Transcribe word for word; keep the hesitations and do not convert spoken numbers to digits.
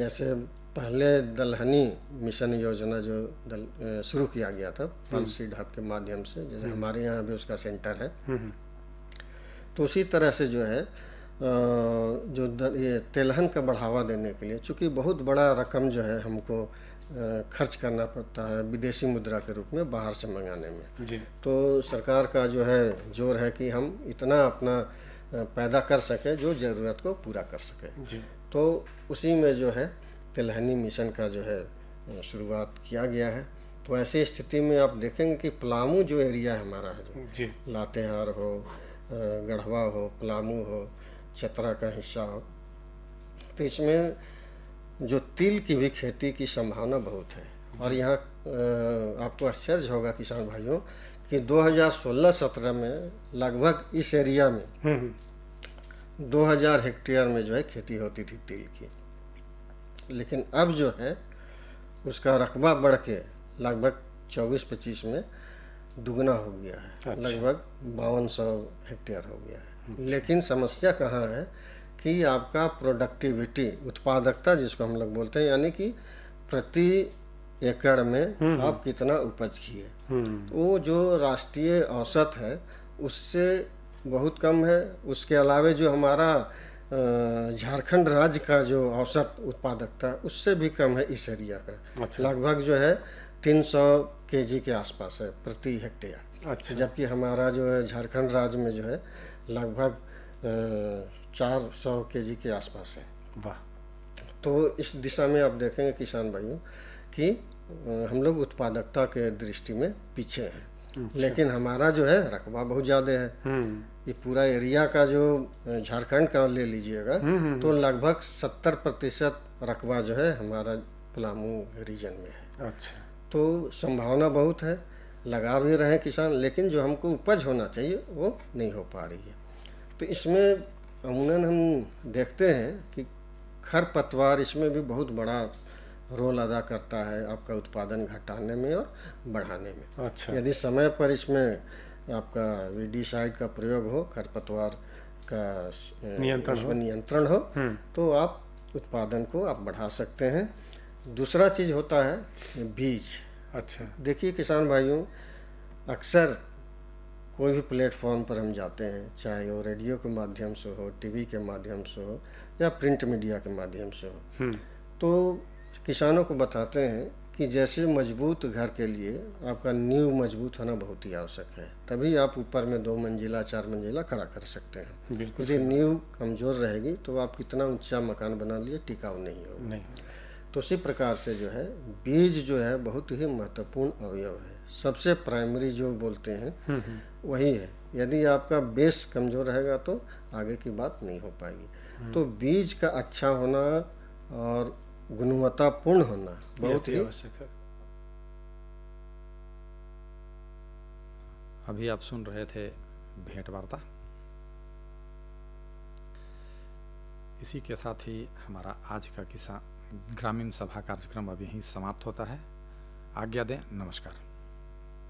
जैसे पहले दलहनी मिशन योजना जो दल शुरू किया गया था पल्स सीड हब के माध्यम से, जैसे हमारे यहाँ भी उसका सेंटर है, तो उसी तरह से जो है जो ये तेलहन का बढ़ावा देने के लिए, चूँकि बहुत बड़ा रकम जो है हमको खर्च करना पड़ता है विदेशी मुद्रा के रूप में बाहर से मंगाने में जी। तो सरकार का जो है जोर है कि हम इतना अपना पैदा कर सकें जो ज़रूरत को पूरा कर सकें जी। तो उसी में जो है तिलहनी मिशन का जो है शुरुआत किया गया है। तो ऐसी स्थिति में आप देखेंगे कि पलामू जो एरिया है हमारा है जो जी। लातेहार हो, गढ़वा हो, पलामू हो, चतरा का हिस्सा हो, तो इसमें जो तिल की भी खेती की संभावना बहुत है। और यहाँ आपको आश्चर्य होगा किसान भाइयों कि दो हज़ार सोलह सत्रह में लगभग इस एरिया में दो हज़ार हेक्टेयर में जो है खेती होती थी तिल की, लेकिन अब जो है उसका रकबा बढ़ के लगभग चौबीस पच्चीस में दुगना हो गया है। अच्छा। लगभग बावन सौ हेक्टेयर हो गया है। अच्छा। लेकिन समस्या कहाँ है कि आपका प्रोडक्टिविटी, उत्पादकता जिसको हम लोग बोलते हैं, यानी कि प्रति एकड़ में आप कितना उपज किए, वो जो राष्ट्रीय औसत है उससे बहुत कम है। उसके अलावे जो हमारा झारखंड राज्य का जो औसत उत्पादकता उससे भी कम है इस एरिया का। अच्छा। लगभग जो है तीन सौ केजी के आसपास है प्रति हेक्टेयर। अच्छा। जबकि हमारा जो है झारखंड राज्य में जो है लगभग चार सौ केजी के आसपास है। वाह। तो इस दिशा में आप देखेंगे किसान भाइयों कि हम लोग उत्पादकता के दृष्टि में पीछे हैं। अच्छा। लेकिन हमारा जो है रकबा बहुत ज़्यादा है। ये पूरा एरिया का जो झारखंड का ले लीजिएगा तो लगभग सत्तर प्रतिशत रकबा जो है हमारा पलामू रीजन में है। अच्छा। तो संभावना बहुत है, लगा भी रहे हैं किसान, लेकिन जो हमको उपज होना चाहिए वो नहीं हो पा रही है। तो इसमें अमूमन हम देखते हैं कि खरपतवार इसमें भी बहुत बड़ा रोल अदा करता है आपका उत्पादन घटाने में और बढ़ाने में। अच्छा। यदि समय पर इसमें आपका वीडीसाइड का प्रयोग हो, खरपतवार का नियंत्रण हो, नियंत्रण हो तो आप उत्पादन को आप बढ़ा सकते हैं। दूसरा चीज़ होता है बीज। अच्छा। देखिए किसान भाइयों, अक्सर कोई भी प्लेटफॉर्म पर हम जाते हैं, चाहे वो रेडियो के माध्यम से हो, टीवी के माध्यम से हो या प्रिंट मीडिया के माध्यम से हो, तो किसानों को बताते हैं कि जैसे मजबूत घर के लिए आपका नींव मजबूत होना बहुत ही आवश्यक है, तभी आप ऊपर में दो मंजिला चार मंजिला खड़ा कर सकते हैं। यदि नींव कमज़ोर रहेगी तो आप कितना ऊंचा मकान बना लिए टिकाऊ नहीं होगा। नहीं। तो उसी प्रकार से जो है बीज जो है बहुत ही महत्वपूर्ण अवयव है। सबसे प्राइमरी जो बोलते हैं वही है। यदि आपका बेस कमज़ोर रहेगा तो आगे की बात नहीं हो पाएगी। तो बीज का अच्छा होना और गुणवत्तापूर्ण होना बहुत ही आवश्यक है। अभी आप सुन रहे थे भेंट वार्ता। इसी के साथ ही हमारा आज का किसान ग्रामीण सभा कार्यक्रम अब यहीं समाप्त होता है। आज्ञा दें, नमस्कार।